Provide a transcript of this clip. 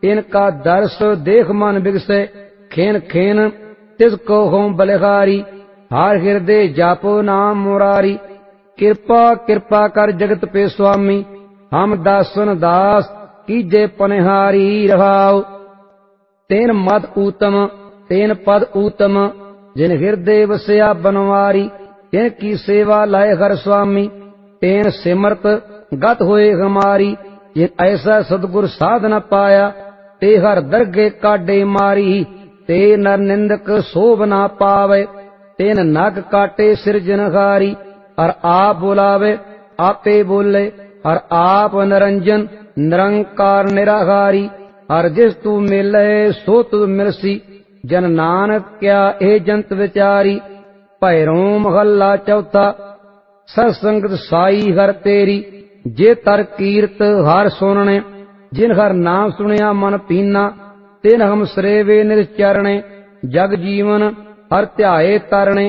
इनका दर्श देख मन बिगसे खेन खेन तिसको हों बलिहारी हार हृदय जापो नाम मुरारी कृपा कृपा कर जगत पे स्वामी हम दासन दास कीजे पनिहारी रहाओ तेन मद ऊतम तेन पद ऊतम जिन हृदय वसया बनवारी तिन की सेवा लाए हर स्वामी तेन सिमरत गत होए हमारी जिन ऐसा सदगुर साध न पाया ते हर दरगे काडे मारी ते नर निंदक शोभ ना पावे तेन नग काटे सिरजनहारी और आप बुलावे आपे बोले और आप निरंजन निरंकार निराहारी और जिस तू मिले सो तू मिलसी जन नानक क्या ए जंत विचारी भैरों महला चौथा सत्संगत साई हर तेरी जे तर कीरत हर सुनने जिन हर नाम सुनिया मन पीना तिन हम सरेवे निश्चरणे जग जीवन हर ध्याए तरणे